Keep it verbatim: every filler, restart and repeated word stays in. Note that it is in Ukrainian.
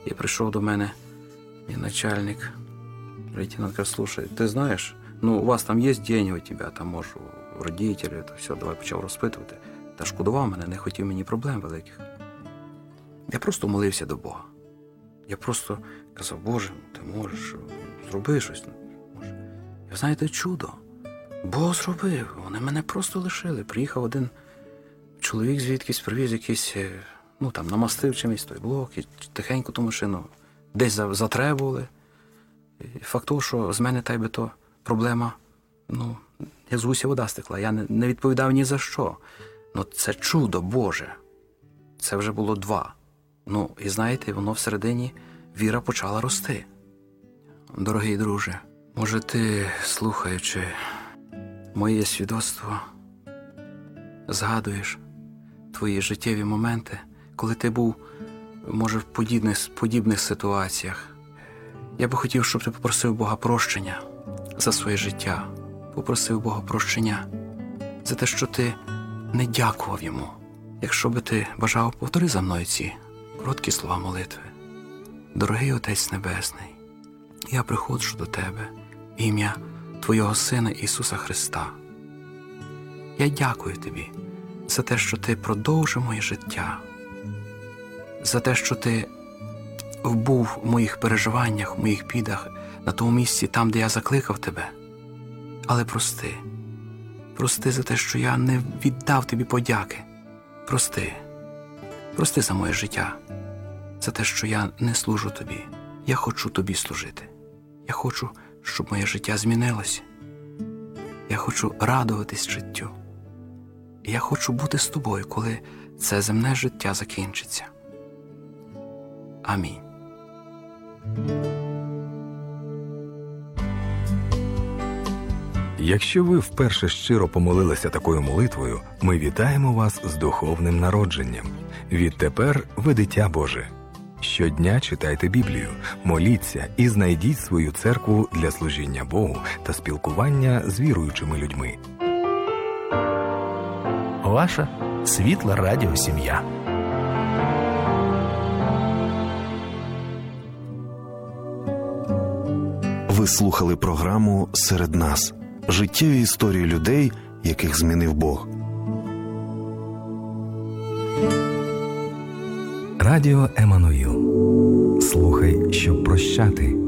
І прийшов до мене мій начальник, лейтенант, каже, слушай, ти знаєш, ну, у вас там є деньги у тебе, там, може, у родителів, то все, давай почав розпитувати. Та шкодував мене, не хотів мені проблем великих. Я просто молився до Бога. Я просто казав, Боже, ти можеш, зроби щось. Може. І ви знаєте, чудо. Бог зробив, вони мене просто лишили. Приїхав один чоловік звідкись, привіз якийсь, ну там, намастив чимось той блок, і тихенько ту машину десь затребували. І факт того, що з мене та й би то проблема, ну, як з гуся вода стекла. Я не, не відповідав ні за що. Ну, це чудо Боже. Це вже було два. Ну, і знаєте, воно всередині, віра почала рости. Дорогий друже, може ти, слухаючи моє свідоцтво, згадуєш твої життєві моменти, коли ти був, може, в подібних, подібних ситуаціях. Я би хотів, щоб ти попросив Бога прощення за своє життя. Попросив Бога прощення за те, що ти не дякував Йому. Якщо би ти бажав, повтори за мною ці короткі слова молитви. Дорогий Отець Небесний, я приходжу до Тебе в ім'я Твого Сина Ісуса Христа. Я дякую Тобі за те, що Ти продовжив моє життя, за те, що Ти був в моїх переживаннях, в моїх бідах, на тому місці, там, де я закликав Тебе. Але прости, прости за те, що я не віддав Тобі подяки. Прости, прости за моє життя, за те, що я не служу Тобі. Я хочу Тобі служити. Я хочу, щоб моє життя змінилося. Я хочу радуватись життю. І я хочу бути з Тобою, коли це земне життя закінчиться. Амінь. Якщо ви вперше щиро помолилися такою молитвою, ми вітаємо вас з духовним народженням. Відтепер ви дитя Боже. Щодня читайте Біблію, моліться і знайдіть свою церкву для служіння Богу та спілкування з віруючими людьми. Ваша світла радіосім'я. Ви слухали програму «Серед нас» – життєві історії людей, яких змінив Бог. Радіо Еммануїл. Слухай, щоб прощати.